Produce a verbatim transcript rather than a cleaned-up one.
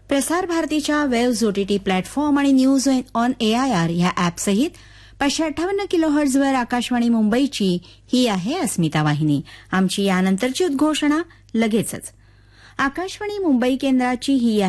प्रसार भारतीच्या waves OTT platform आणि न्यूज ऑन एआयआर ह्या ॲपसहित पाचशे अठ्ठावन्न किलो हर्ट्झवर आकाशवाणी मुंबईची ही आहे अस्मिता वाहिनी. आमची यानंतरची उद्घोषणा लगेचच. आकाशवाणी मुंबई केंद्राची ही